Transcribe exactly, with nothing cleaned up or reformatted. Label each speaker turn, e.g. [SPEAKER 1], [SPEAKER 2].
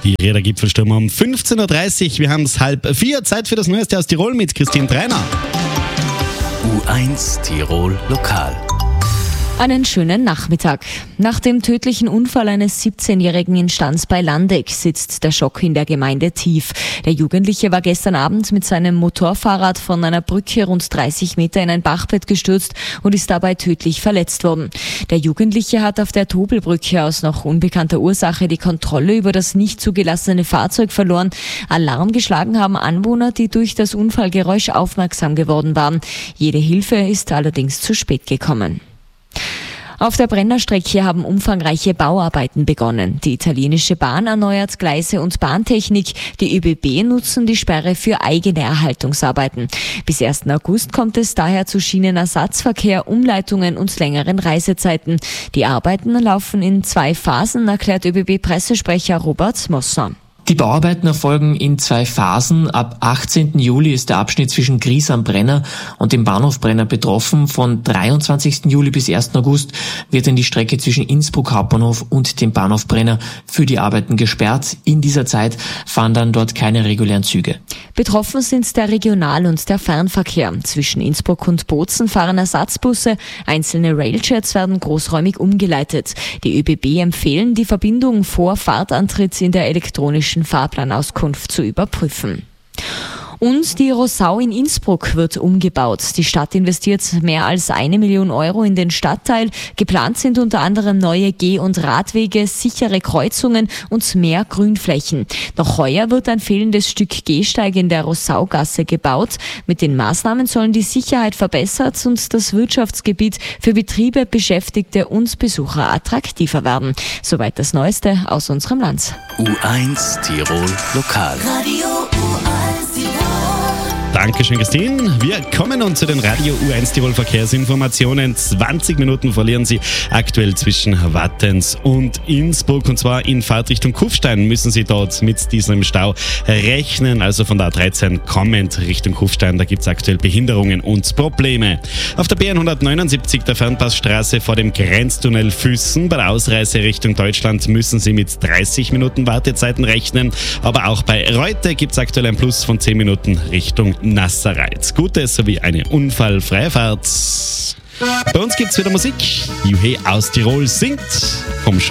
[SPEAKER 1] Die Rädergipfelsturm um fünfzehn Uhr dreißig. Wir haben es halb vier. Zeit für das Neueste aus Tirol mit Christine Treiner.
[SPEAKER 2] U eins Tirol Lokal.
[SPEAKER 3] Einen schönen Nachmittag. Nach dem tödlichen Unfall eines siebzehnjährigen in Stans bei Landeck sitzt der Schock in der Gemeinde tief. Der Jugendliche war gestern Abend mit seinem Motorfahrrad von einer Brücke rund dreißig Meter in ein Bachbett gestürzt und ist dabei tödlich verletzt worden. Der Jugendliche hat auf der Tobelbrücke aus noch unbekannter Ursache die Kontrolle über das nicht zugelassene Fahrzeug verloren. Alarm geschlagen haben Anwohner, die durch das Unfallgeräusch aufmerksam geworden waren. Jede Hilfe ist allerdings zu spät gekommen. Auf der Brennerstrecke haben umfangreiche Bauarbeiten begonnen. Die italienische Bahn erneuert Gleise und Bahntechnik. Die ÖBB nutzen die Sperre für eigene Erhaltungsarbeiten. Bis ersten August kommt es daher zu Schienenersatzverkehr, Umleitungen und längeren Reisezeiten. Die Arbeiten laufen in zwei Phasen, erklärt ÖBB-Pressesprecher Robert Mosser.
[SPEAKER 4] Die Bauarbeiten erfolgen in zwei Phasen. Ab achtzehnten Juli ist der Abschnitt zwischen Gries am Brenner und dem Bahnhof Brenner betroffen. Von dreiundzwanzigsten Juli bis ersten August wird dann die Strecke zwischen Innsbruck Hauptbahnhof und dem Bahnhof Brenner für die Arbeiten gesperrt. In dieser Zeit fahren dann dort keine regulären Züge.
[SPEAKER 3] Betroffen sind der Regional- und der Fernverkehr. Zwischen Innsbruck und Bozen fahren Ersatzbusse. Einzelne Railjets werden großräumig umgeleitet. Die ÖBB empfehlen, die Verbindung vor Fahrtantritt in der elektronischen Fahrplanauskunft zu überprüfen. Und die Rossau in Innsbruck wird umgebaut. Die Stadt investiert mehr als eine Million Euro in den Stadtteil. Geplant sind unter anderem neue Geh- und Radwege, sichere Kreuzungen und mehr Grünflächen. Noch heuer wird ein fehlendes Stück Gehsteig in der Rossaugasse gebaut. Mit den Maßnahmen sollen die Sicherheit verbessert und das Wirtschaftsgebiet für Betriebe, Beschäftigte und Besucher attraktiver werden. Soweit das Neueste aus unserem Land.
[SPEAKER 2] U eins Tirol Lokal.
[SPEAKER 5] Radio U eins Tirol.
[SPEAKER 1] Dankeschön, Christine. Wir kommen nun zu den Radio U eins Tirol Verkehrsinformationen. zwanzig Minuten verlieren Sie aktuell zwischen Wattens und Innsbruck. Und zwar in Fahrtrichtung Kufstein müssen Sie dort mit diesem Stau rechnen. Also von der A dreizehn kommend Richtung Kufstein. Da gibt es aktuell Behinderungen und Probleme. Auf der B hundertneunundsiebzig, der Fernpassstraße vor dem Grenztunnel Füssen. Bei der Ausreise Richtung Deutschland müssen Sie mit dreißig Minuten Wartezeiten rechnen. Aber auch bei Reute gibt es aktuell ein Plus von zehn Minuten Richtung Nassereiz. Gute sowie eine unfallfreie Fahrt. Bei uns gibt's wieder Musik. Juhe aus Tirol singt vom Show.